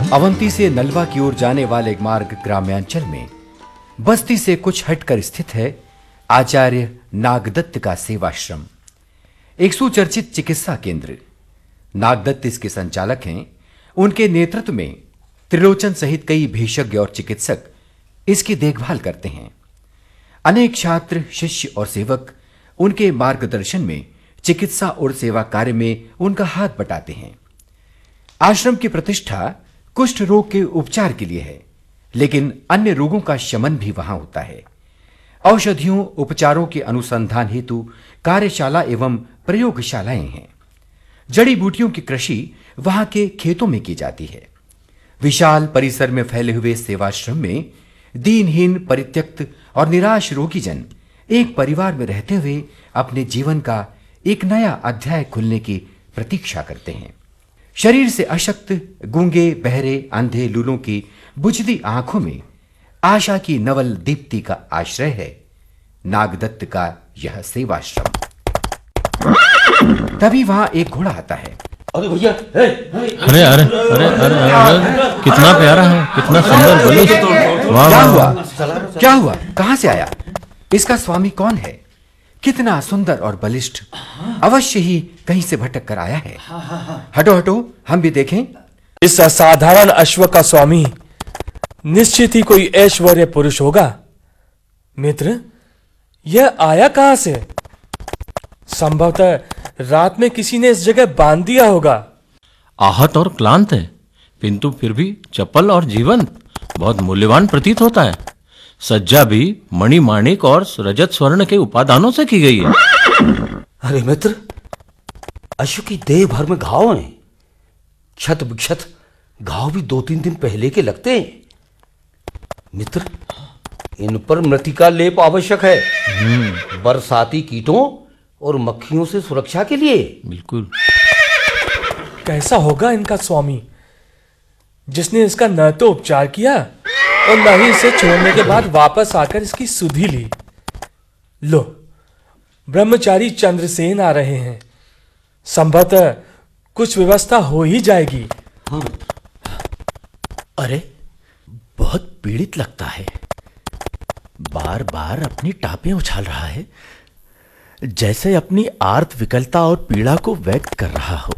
अवंती से नलवा की ओर जाने वाले मार्ग ग्राम्यांचल में बस्ती से कुछ हटकर स्थित है आचार्य नागदत्त का सेवाश्रम, एक सुचर्चित चिकित्सा केंद्र। नागदत्त इसके संचालक हैं। उनके नेतृत्व में त्रिलोचन सहित कई भेषज्ञ और चिकित्सक इसकी देखभाल करते हैं। अनेक छात्र, शिष्य और सेवक उनके मार्गदर्शन में चिकित्सा और सेवा कार्य में उनका हाथ बटाते हैं। आश्रम की प्रतिष्ठा कुष्ठ रोग के उपचार के लिए है, लेकिन अन्य रोगों का शमन भी वहां होता है। औषधियों, उपचारों के अनुसंधान हेतु कार्यशाला एवं प्रयोगशालाएं हैं। जड़ी बूटियों की कृषि वहां के खेतों में की जाती है। विशाल परिसर में फैले हुए सेवाश्रम में दीनहीन, परित्यक्त और निराश रोगीजन एक परिवार में रहते हुए अपने जीवन का एक नया अध्याय खुलने की प्रतीक्षा करते हैं। शरीर से अशक्त, गूंगे, बहरे, अंधे लूलों की बुझती आंखों में आशा की नवल दीप्ति का आश्रय है नागदत्त का यह सेवाश्रम। तभी वहां एक घोड़ा आता है। अरे भैया, अरे अरे अरे अरे अरे कितना प्यारा है, कितना सुंदर बलूच। वाह क्या वाह हुआ? क्या हुआ? कहां से आया? इसका स्वामी कौन है? कितना सुंदर और बलिष्ठ! अवश्य ही कहीं से भटक कर आया है। हटो हटो, हम भी देखें। इस असाधारण अश्व का स्वामी निश्चित ही कोई ऐश्वर्य पुरुष होगा। मित्र, यह आया कहां से? संभवतः रात में किसी ने इस जगह बांध दिया होगा। आहत और क्लांत है, किंतु फिर भी चपल और जीवंत, बहुत मूल्यवान प्रतीत होता है। सज्जा भी मणिमाणिक और रजत स्वर्ण के उपादानों से की गई है। अरे मित्र, अश्व की देह भर में घाव हैं। क्षत विक्षत घाव भी 2-3 दिन पहले के लगते हैं। मित्र, इन पर मृतिका लेप आवश्यक है, बरसाती कीटों और मक्खियों से सुरक्षा के लिए। बिल्कुल। कैसा होगा इनका स्वामी, जिसने इसका न तो उपचार किया और न ही इसे छोड़ने के बाद वापस आकर इसकी सुधि ली। लो, ब्रह्मचारी चंद्रसेन आ रहे हैं। संभवतः कुछ व्यवस्था हो ही जाएगी। हाँ। अरे, बहुत पीड़ित लगता है। बार बार अपनी टापें उछाल रहा है, जैसे अपनी आर्त विकलता और पीड़ा को व्यक्त कर रहा हो।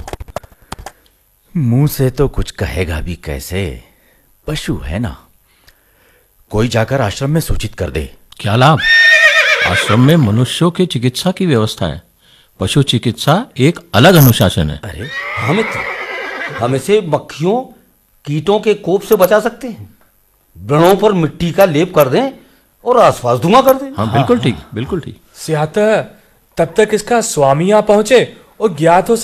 मुंह से तो कुछ कहेगा भी कैसे, पशु है ना। कोई जाकर आश्रम में सूचित कर दे। क्या लाभ? आश्रम में मनुष्यों के चिकित्सा की व्यवस्था है, पशु चिकित्सा एक अलग अनुशासन है। अरे हाँ मित्र, हम इसे मक्खियों, कीटों के कोप से बचा सकते हैं। व्रणों पर मिट्टी का लेप कर दें और आसपास धुआं कर दें। हाँ, बिल्कुल ठीक, बिल्कुल ठीक। स्यातः तब तक इसका स्वामी आ पहुंचे और ज्ञात हो